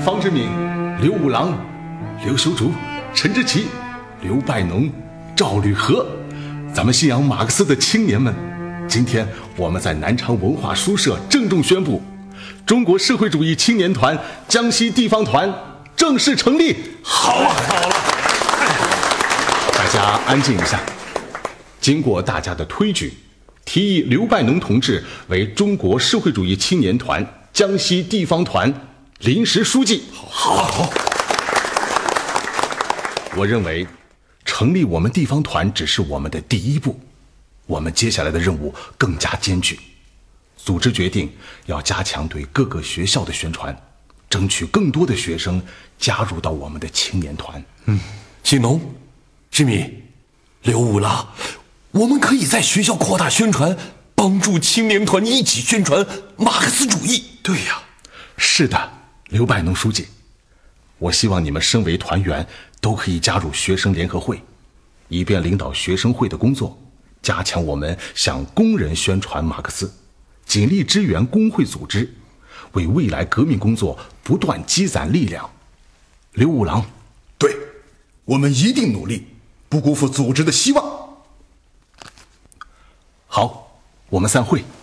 方志敏、刘五郎、刘修竹、陈之奇、刘拜农、赵履和，咱们信仰马克思的青年们，今天我们在南昌文化书社郑重宣布，中国社会主义青年团江西地方团正式成立。 好了好了， 大家安静一下。经过大家的推举，提议刘拜农同志为中国社会主义青年团江西地方团临时书记。 好。 我认为成立我们地方团只是我们的第一步，我们接下来的任务更加艰巨。组织决定要加强对各个学校的宣传，争取更多的学生加入到我们的青年团。 新农、志敏、刘五郎，我们可以在学校扩大宣传，帮助青年团一起宣传马克思主义。 对呀，是的，刘拜农书记，我希望你们身为团员都可以加入学生联合会，以便领导学生会的工作，加强我们向工人宣传马克思，尽力支援工会组织，为未来革命工作不断积攒力量。刘五郎， 对，我们一定努力，不辜负组织的希望。 好，我们散会。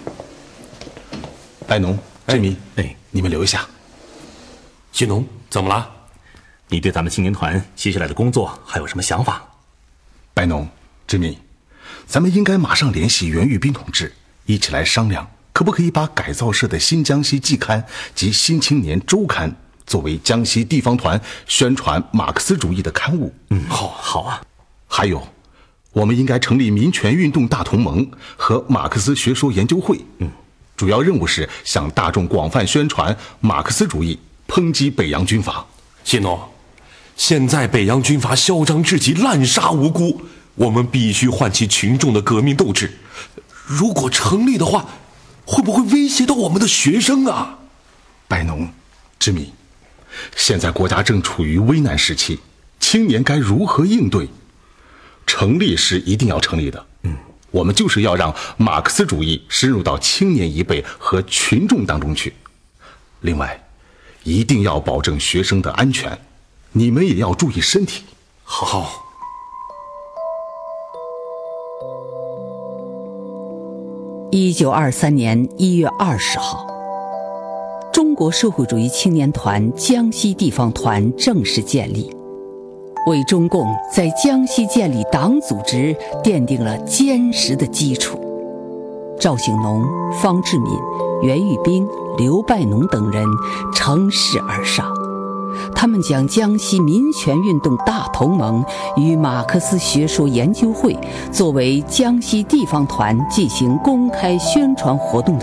拜农、志明，你们留一下。 新农，怎么了？ 你对咱们青年团接下来的工作还有什么想法？ 拜农、志明，咱们应该马上联系袁玉斌同志，一起来商量，可不可以把改造社的新江西季刊及新青年周刊作为江西地方团宣传马克思主义的刊物。 好啊。 还有，我们应该成立民权运动大同盟和马克思学说研究会。主要任务是向大众广泛宣传马克思主义，抨击北洋军阀。 新农，现在北洋军阀嚣张至极，滥杀无辜，我们必须唤起群众的革命斗志。如果成立的话，会不会威胁到我们的学生啊？ 拜农、志敏，现在国家正处于危难时期，青年该如何应对？成立是一定要成立的。我们就是要让马克思主义深入到青年一辈和群众当中去。另外，一定要保证学生的安全，你们也要注意身体。 好。 1923年1月20号，中国社会主义青年团江西地方团正式建立，为中共在江西建立党组织奠定了坚实的基础。赵醒农、方志敏、袁玉斌、刘拜农等人乘势而上，他们将江西民权运动大同盟与马克思学说研究会作为江西地方团进行公开宣传活动的